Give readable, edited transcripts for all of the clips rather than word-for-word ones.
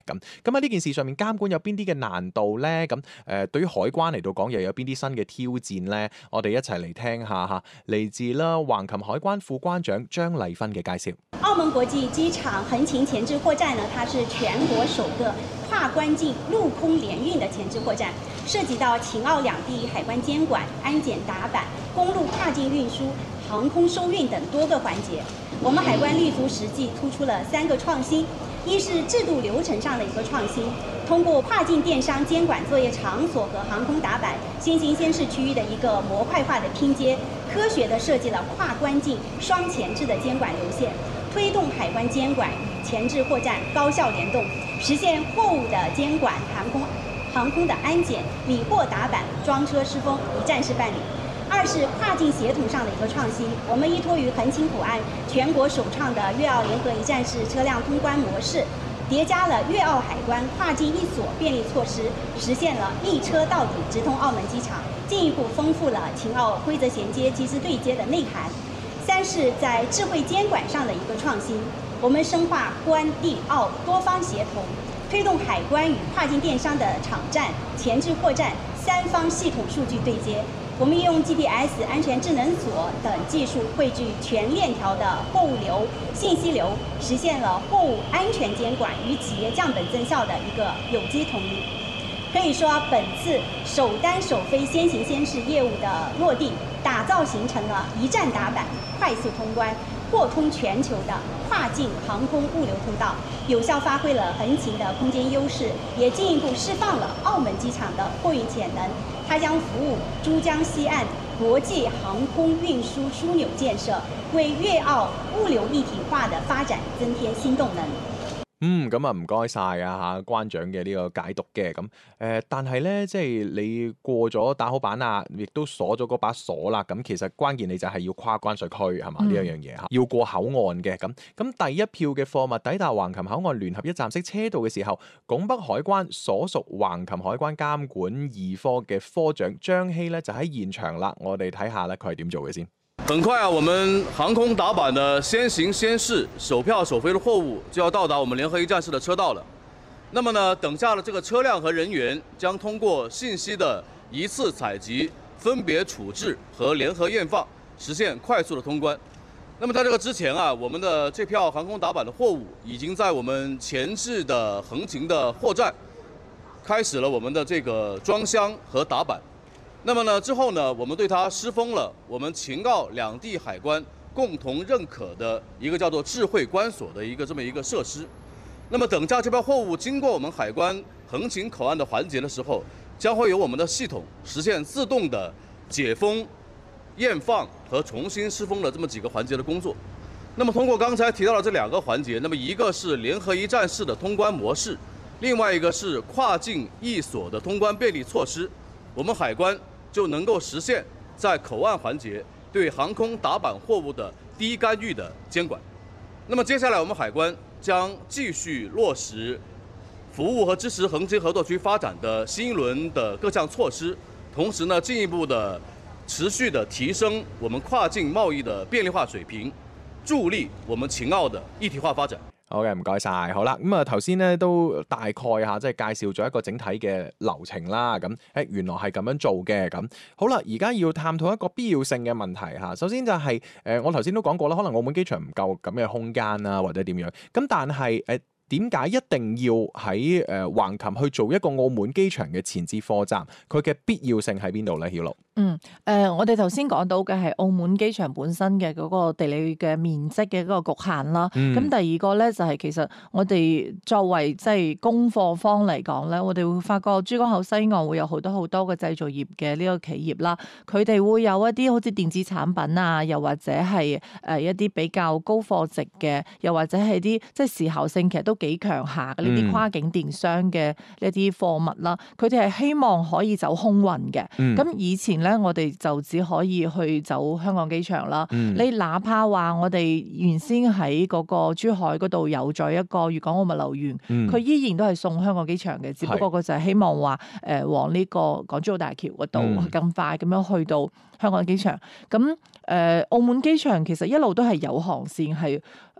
咁喺呢件事上面監管有邊啲嘅難度呢？對於海關嚟到講又有邊啲新嘅挑戰呢？我哋一齊嚟聽下嚇，嚟自啦橫琴海關副關長張麗芬嘅介紹。 澳門國際機場橫琴前置貨站呢，它是全國首個跨關境陸空聯運的前置貨站，涉及到秦澳兩地海關監管、安檢打板、公路跨境運輸、航空收運等多個環節。我們海關立足實際，突出了3個創新。一是制度流程上的一個創新，通過跨境電商監管作業場所和航空打板先行先試區域的一個模塊化的拼接，科學地設計了跨關境雙前置的監管流線，推動海關監管與前置貨站高效聯動，實現貨物的監管、航空的安檢、理貨打板、裝車施封一站式辦理。二是跨境協同上的一個創新，我們依託於橫琴口岸全國首創的粵澳聯合一站式車輛通關模式，疊加了粵澳海關跨境一鎖便利措施，實現了一車到底直通澳門機場，進一步豐富了秦澳規則銜接、機制對接的內涵。三是在智慧監管上的一個創新，我們深化關地澳多方協同，推動海關與跨境電商的場站、前置貨站3方系統數據對接。我們用 GPS 安全智能鎖等技術匯聚全鏈條的貨物流、信息流，實現了貨物安全監管與企業降本增效的一個有機統一。可以說，本次首單首飛先行先試業務的落地，打造形成了一站打板、快速通關、貨通全球的跨境航空物流通道，有效發揮了橫琴的空間優勢，也進一步釋放了澳門機場的貨運潛能。它將服務珠江西岸國際航空運輸樞紐建設，為粵澳物流一體化的發展增添新動能。 咁啊唔該晒啊嚇關長嘅呢個解讀嘅但係咧即係你過咗打好板啦，亦都鎖咗嗰把鎖啦，咁其實關鍵你就係要跨關稅區係嘛呢一樣嘢嚇，要過口岸嘅咁第一票嘅貨物抵達橫琴口岸聯合一站式車道嘅時候，拱北海關所屬橫琴海關監管2科嘅科長張希咧就喺現場啦，我哋睇下咧佢係點做嘅先。 很快啊，我們航空打板的先行先試、首票首飛的貨物就要到達我們聯合一站式的車道了。那麼呢，等下的這個車輛和人員將通過信息的一次採集、分別處置和聯合驗放，實現快速的通關。那麼在這個之前啊，我們的這票航空打板的貨物已經在我們前置的橫琴的貨站開始了我們的這個裝箱和打板。那麼呢，之後呢，我們對它施封了我們秦澳兩地海關共同認可的一個叫做智慧關鎖的這麼一個設施。那麼等下這票貨物經過我們海關橫琴口岸的環節的時候，將會由我們的系統實現自動的解封、驗放和重新施封的這麼幾個環節的工作。那麼通過剛才提到的這2個環節，那麼一個是聯合一站式的通關模式，另外一個是跨境一鎖的通關便利措施，我們海關就能夠實現在口岸環節對航空打板貨物的低干預的監管。那麼接下來我們海關將繼續落實服務和支持橫琴合作區發展的新一輪的各項措施，同時呢進一步的持續的提升我們跨境貿易的便利化水平，助力我們秦澳的一體化發展。 好嘅，唔該晒。好啦，頭先咧都大概嚇即係介紹咗一個整體嘅流程啦。原來係咁樣做嘅。好啦，而家要探討一個必要性嘅問題嚇。首先就係我頭先都講過啦，可能澳門機場唔夠咁嘅空間啊，或者點樣。但係點解一定要喺橫琴去做一個澳門機場嘅前置貨站？佢嘅必要性喺邊度咧？曉露？ 我哋頭先講到嘅係澳門機場本身嘅嗰個地理嘅面積嘅嗰個局限啦。咁第二個咧就係其實我哋作為即係供貨方嚟講咧，我哋會發覺珠江口西岸會有好多嘅製造業嘅呢個企業啦，佢哋會有一啲好似電子產品啊，又或者係一啲比較高貨值嘅，又或者係啲即係時效性其實都幾強下嘅呢啲跨境電商嘅呢啲貨物啦，佢哋係希望可以走空運嘅。咁以前咧，我哋就只可以去走香港機場啦。你哪怕話我哋原先喺嗰個珠海嗰度有咗一個粵港澳物流園，佢依然都係送香港機場嘅，只不過佢就係希望話往呢個港珠澳大橋嗰度更快咁樣去到香港機場。咁澳門機場其實一路都係有航線係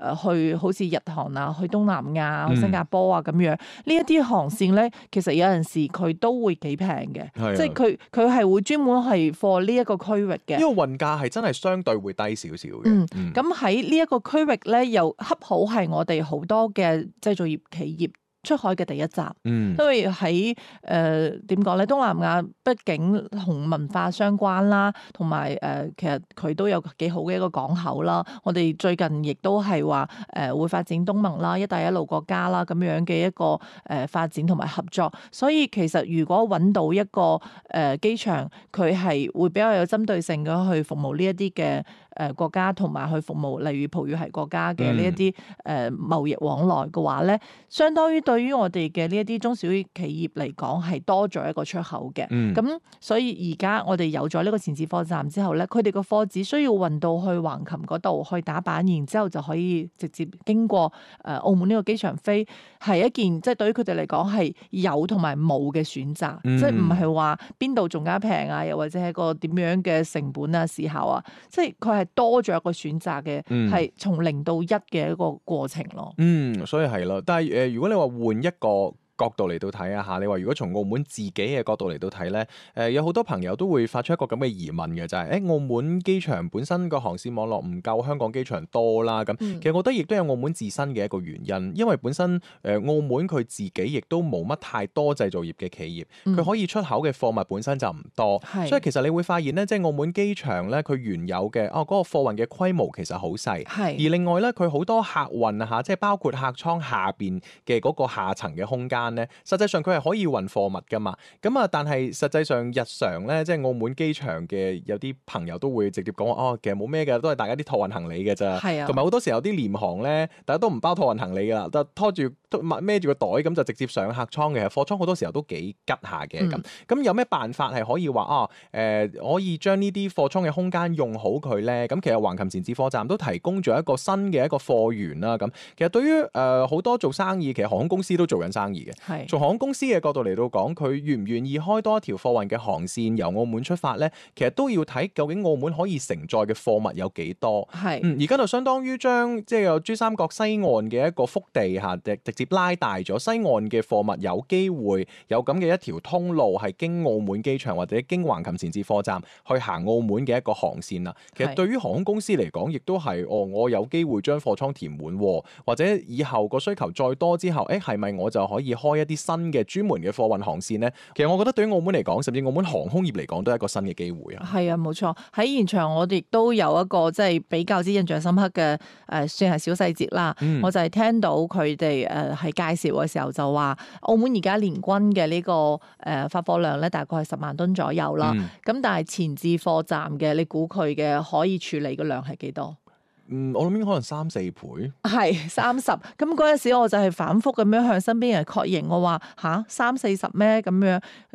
去好似日韓啊、去東南亞、去新加坡啊咁樣，呢一啲航線咧，其實有陣時佢都會幾平嘅，即係佢係會專門係貨呢一個區域嘅。 因為運價係真係相對會低少少嘅。 咁喺呢一個區域咧，又恰好係我哋好多嘅製造業企業出海嘅第一站，因為喺點講咧，東南亞畢竟同文化相關啦，同埋其實佢都有幾好嘅一個港口啦。我哋最近亦都係話會發展東盟啦、一帶一路國家啦咁樣嘅一個發展同埋合作。所以其實如果揾到一個機場，佢係會比較有針對性嘅去服務呢一啲嘅國家，同埋去服務例如葡語系國家嘅呢一啲貿易往來嘅話咧，相當於對於我哋嘅呢一啲中小企業嚟講係多咗一個出口嘅。咁所以而家我哋有咗呢個前置貨站之後咧，佢哋個貨只需要運到去橫琴嗰度去打板，然之後就可以直接經過澳門呢個機場飛，係一件即係對於佢哋嚟講係有同埋冇嘅選擇，即係唔係話邊度仲加平啊，又或者係個點樣嘅成本啊、時效啊，即係佢係多咗一個選擇嘅，係從0到1嘅一個過程咯。 所以係咯，但係如果你話換一個角度嚟到睇啊嚇，你話如果從澳門自己嘅角度嚟到睇咧，有好多朋友都會發出一個咁嘅疑問嘅，就係澳門機場本身個航線網絡唔夠香港機場多啦。咁其實我覺得亦都有澳門自身嘅一個原因，因為本身澳門佢自己亦都冇乜太多製造業嘅企業，佢可以出口嘅貨物本身就唔多，所以其實你會發現咧，即係澳門機場咧，佢原有嘅嗰個貨運嘅規模其實好細，而另外咧佢好多客運啊嚇，即係包括客艙下邊嘅嗰個下層嘅空間。實際上佢係可以運貨物㗎嘛，但係實際上日常咧，即係澳門機場嘅有啲朋友都會直接講其實冇咩嘅，都係大家啲託運行李嘅咋，同埋好多時候啲廉航咧，大家都唔包託運行李㗎啦，就拖住孭住個袋咁就直接上客艙嘅，貨艙好多時候都幾吉下嘅咁有咩辦法係可以話可以將呢啲貨艙嘅空間用好佢咧？咁其實橫琴前置貨站都提供咗一個新嘅一個貨源啦。咁其實對於好多做生意，其實航空公司都做緊生意嘅。從航空公司嘅角度嚟到講，佢願唔願意開多一條貨運嘅航線由澳門出發咧？其實都要睇究竟澳門可以承載嘅貨物有幾多。而家就相當於將即係有珠三角西岸嘅一個腹地嚇，直接拉大咗，西岸嘅貨物有機會有咁嘅一條通路係經澳門機場或者經橫琴前置貨站去行澳門嘅一個航線啦。其實對於航空公司嚟講，亦都係我有機會將貨艙填滿，或者以後個需求再多之後，係咪我就可以開一啲新嘅專門嘅貨運航線咧？其實我覺得對於澳門嚟講，甚至澳門航空業嚟講，都係一個新嘅機會啊！ 係啊，冇錯。喺現場我哋亦都有一個即係比較之印象深刻嘅算係小細節啦。我就係聽到佢哋係介紹嘅時候就話，澳門而家年均嘅呢個發貨量咧，大概係10萬噸左右啦。咁但係前置貨站嘅，你估佢嘅可以處理嘅量係幾多？ 我諗應該可能3、4倍， 係30。咁嗰陣時我就係反覆咁樣向身邊人確認，我話3、40咩咁樣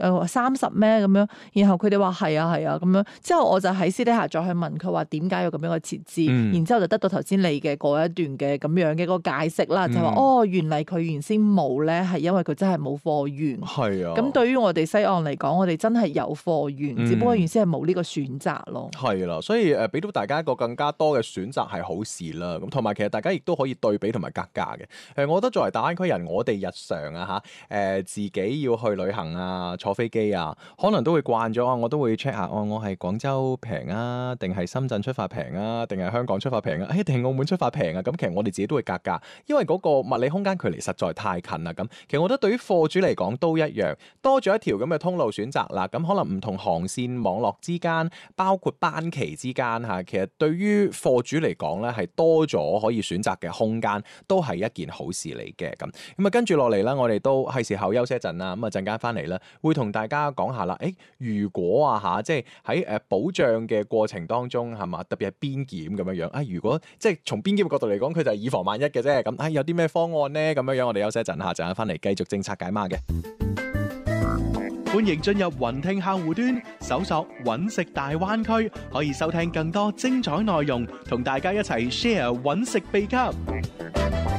，30咩咁樣，然後佢哋話係啊咁樣。之後我就喺私底下再去問佢話點解要咁樣去設置，然之後就得到頭先你嘅嗰一段嘅咁樣嘅一個解釋啦，就話原嚟佢原先冇咧，係因為佢真係冇貨源。係啊。咁對於我哋西岸嚟講，我哋真係有貨源，只不過原先係冇呢個選擇咯。係啦，所以俾到大家一個更加多嘅選擇係好事啦，咁同埋其實大家亦都可以對比同埋格價嘅。我覺得作為大灣區人，我哋日常啊自己要去旅行啊，坐飛機啊，可能都會慣咗我都會 check 下我係廣州平啊，定係深圳出發平啊，定係香港出發平啊，定係澳門出發平啊。咁其實我哋自己都會格價，因為嗰個物理空間距離實在太近啦。咁其實我覺得對於貨主嚟講都一樣，多咗一條咁嘅通路選擇啦。咁可能唔同航線網絡之間，包括班期之間其實對於貨主嚟講咧係多咗可以選擇嘅空間，都係一件好事嚟嘅。咁跟住落嚟啦，我哋都係時候休息一陣啦。咁陣間翻嚟啦，會同大家講下啦。如果即係喺保障嘅過程當中係嘛，特別係邊檢咁樣樣。如果即係從邊檢嘅角度嚟講，佢就係以防萬一嘅啫。咁有啲咩方案呢？咁樣樣我哋休息一陣，陣間翻嚟繼續政策解碼嘅。歡迎進入雲聽客戶端，搜索揾食大灣區，可以收聽更多精彩內容，同大家一齊 share 揾食秘笈。